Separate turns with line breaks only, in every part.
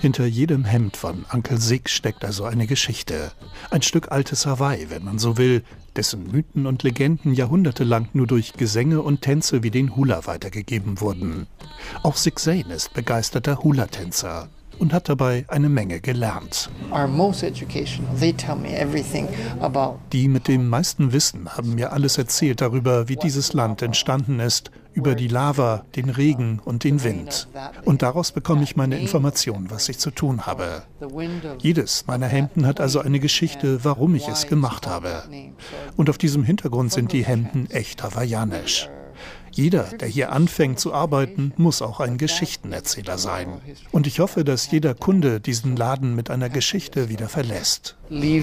Hinter jedem Hemd von Uncle Sig steckt also eine Geschichte. Ein Stück altes Hawaii, wenn man so will, dessen Mythen und Legenden jahrhundertelang nur durch Gesänge und Tänze wie den Hula weitergegeben wurden. Auch Sig Zane ist begeisterter Hula-Tänzer und hat dabei eine Menge gelernt. Die mit dem meisten Wissen haben mir alles erzählt darüber, wie dieses Land entstanden ist, über die Lava, den Regen und den Wind. Und daraus bekomme ich meine Informationen, was ich zu tun habe. Jedes meiner Hemden hat also eine Geschichte, warum ich es gemacht habe. Und auf diesem Hintergrund sind die Hemden echt hawaiianisch. Jeder, der hier anfängt zu arbeiten, muss auch ein Geschichtenerzähler sein. Und ich hoffe, dass jeder Kunde diesen Laden mit einer Geschichte wieder verlässt.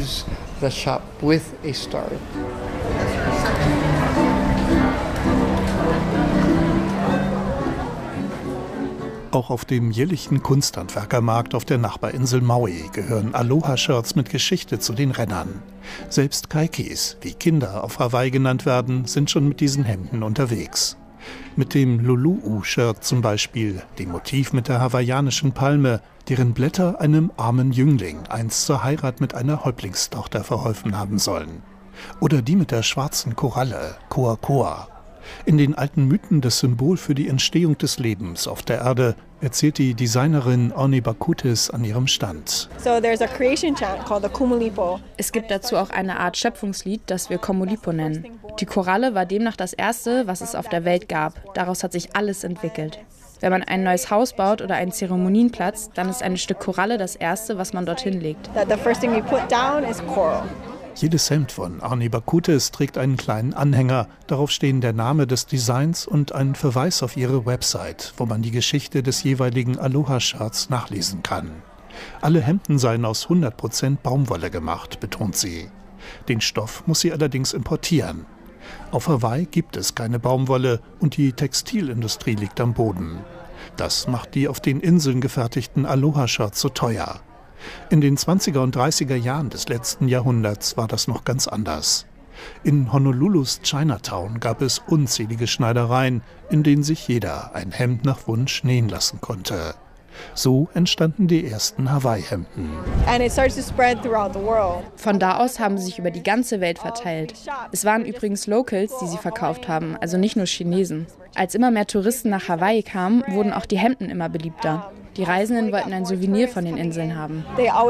Auch auf dem jährlichen Kunsthandwerkermarkt auf der Nachbarinsel Maui gehören Aloha-Shirts mit Geschichte zu den Rennern. Selbst Kaikis, wie Kinder auf Hawaii genannt werden, sind schon mit diesen Hemden unterwegs. Mit dem Lulu'u-Shirt zum Beispiel, dem Motiv mit der hawaiianischen Palme, deren Blätter einem armen Jüngling einst zur Heirat mit einer Häuptlingstochter verholfen haben sollen. Oder die mit der schwarzen Koralle, Koa-Koa. In den alten Mythen das Symbol für die Entstehung des Lebens auf der Erde, erzählt die Designerin Orni Bakutis an ihrem Stand.
Es gibt dazu auch eine Art Schöpfungslied, das wir Komulipo nennen. Die Koralle war demnach das erste, was es auf der Welt gab. Daraus hat sich alles entwickelt. Wenn man ein neues Haus baut oder einen Zeremonienplatz, dann ist ein Stück Koralle das erste, was man dorthin legt.
Jedes Hemd von Orni Bakutis trägt einen kleinen Anhänger. Darauf stehen der Name des Designs und ein Verweis auf ihre Website, wo man die Geschichte des jeweiligen Aloha-Shirts nachlesen kann. Alle Hemden seien aus 100% Baumwolle gemacht, betont sie. Den Stoff muss sie allerdings importieren. Auf Hawaii gibt es keine Baumwolle und die Textilindustrie liegt am Boden. Das macht die auf den Inseln gefertigten Aloha-Shirts so teuer. In den 20er und 30er Jahren des letzten Jahrhunderts war das noch ganz anders. In Honolulus Chinatown gab es unzählige Schneidereien, in denen sich jeder ein Hemd nach Wunsch nähen lassen konnte. So entstanden die ersten Hawaii-Hemden.
Von da aus haben sie sich über die ganze Welt verteilt. Es waren übrigens Locals, die sie verkauft haben, also nicht nur Chinesen. Als immer mehr Touristen nach Hawaii kamen, wurden auch die Hemden immer beliebter. Die Reisenden wollten ein Souvenir von den Inseln haben.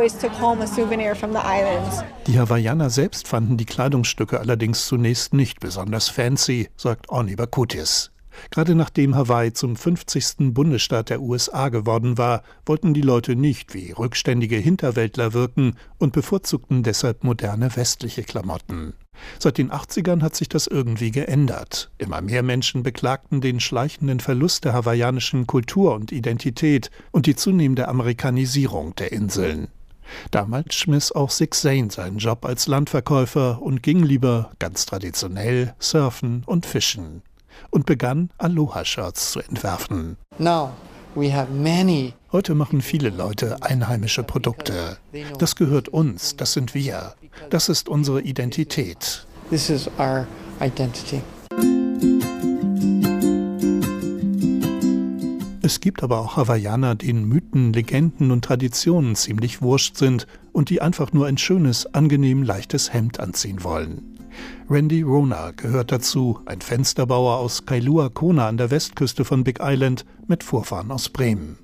Die Hawaiianer selbst fanden die Kleidungsstücke allerdings zunächst nicht besonders fancy, sagt Orni Bakutis. Gerade nachdem Hawaii zum 50. Bundesstaat der USA geworden war, wollten die Leute nicht wie rückständige Hinterwäldler wirken und bevorzugten deshalb moderne westliche Klamotten. Seit den 80ern hat sich das irgendwie geändert. Immer mehr Menschen beklagten den schleichenden Verlust der hawaiianischen Kultur und Identität und die zunehmende Amerikanisierung der Inseln. Damals schmiss auch Sig Zane seinen Job als Landverkäufer und ging lieber, ganz traditionell, surfen und fischen. Und begann, Aloha-Shirts zu entwerfen. Heute machen viele Leute einheimische Produkte. Das gehört uns, das sind wir. Das ist unsere Identität. Es gibt aber auch Hawaiianer, denen Mythen, Legenden und Traditionen ziemlich wurscht sind und die einfach nur ein schönes, angenehm leichtes Hemd anziehen wollen. Randy Rona gehört dazu, ein Fensterbauer aus Kailua Kona an der Westküste von Big Island mit Vorfahren aus Bremen.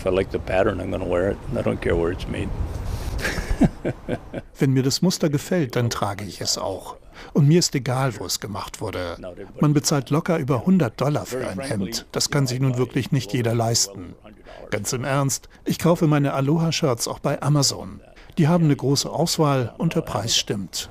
Wenn mir das Muster gefällt, dann trage ich es auch. Und mir ist egal, wo es gemacht wurde. Man bezahlt locker über $100 für ein Hemd. Das kann sich nun wirklich nicht jeder leisten. Ganz im Ernst, ich kaufe meine Aloha-Shirts auch bei Amazon. Die haben eine große Auswahl und der Preis stimmt.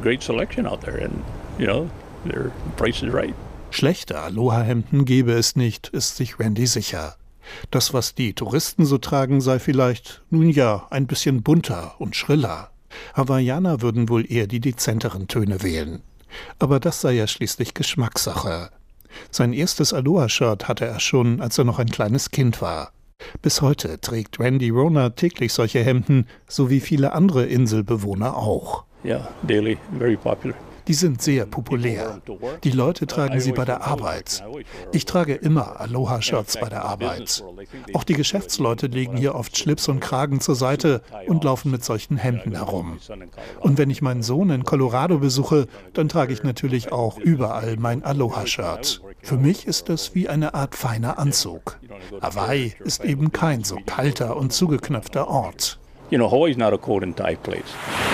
Schlechte Aloha-Hemden gäbe es nicht, ist sich Randy sicher. Das, was die Touristen so tragen, sei vielleicht, nun ja, ein bisschen bunter und schriller. Hawaiianer würden wohl eher die dezenteren Töne wählen. Aber das sei ja schließlich Geschmackssache. Sein erstes Aloha-Shirt hatte er schon, als er noch ein kleines Kind war. Bis heute trägt Randy Rona täglich solche Hemden, so wie viele andere Inselbewohner auch. Die sind sehr populär. Die Leute tragen sie bei der Arbeit. Ich trage immer Aloha-Shirts bei der Arbeit. Auch die Geschäftsleute legen hier oft Schlips und Kragen zur Seite und laufen mit solchen Hemden herum. Und wenn ich meinen Sohn in Colorado besuche, dann trage ich natürlich auch überall mein Aloha-Shirt. Für mich ist es wie eine Art feiner Anzug. Hawaii ist eben kein so kalter und zugeknöpfter Ort.
Hawaii is not a cold and tight place.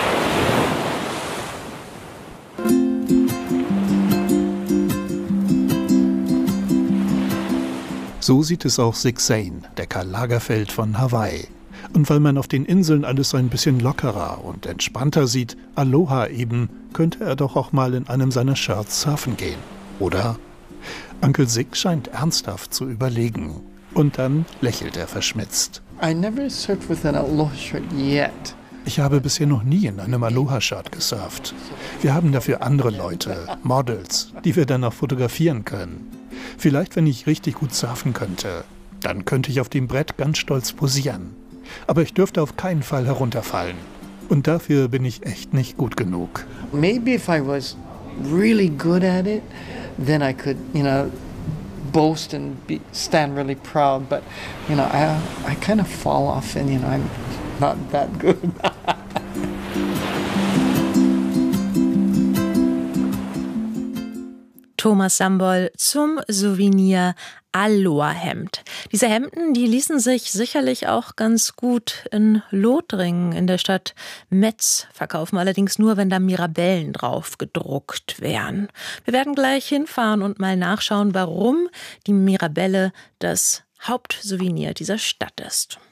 So sieht es auch Sig Zane, der Karl Lagerfeld von Hawaii. Und weil man auf den Inseln alles ein bisschen lockerer und entspannter sieht, Aloha eben, könnte er doch auch mal in einem seiner Shirts surfen gehen, oder? Onkel Sig scheint ernsthaft zu überlegen. Und dann lächelt er verschmitzt.
I never surfed with an Aloha shirt yet.
Ich habe bisher noch nie in einem Aloha-Shirt gesurft. Wir haben dafür andere Leute, Models, die wir dann auch fotografieren können. Vielleicht, wenn ich richtig gut surfen könnte, dann könnte ich auf dem Brett ganz stolz posieren. Aber ich dürfte auf keinen Fall herunterfallen. Und dafür bin ich echt nicht gut genug.
Maybe if I was really good at it, then I could, boast and stand really proud. But, I kind of fall off and, I'm not that good.
Thomas Sambol zum Souvenir Aloha-Hemd. Diese Hemden, die ließen sich sicherlich auch ganz gut in Lothringen in der Stadt Metz verkaufen, allerdings nur, wenn da Mirabellen drauf gedruckt wären. Wir werden gleich hinfahren und mal nachschauen, warum die Mirabelle das Hauptsouvenir dieser Stadt ist.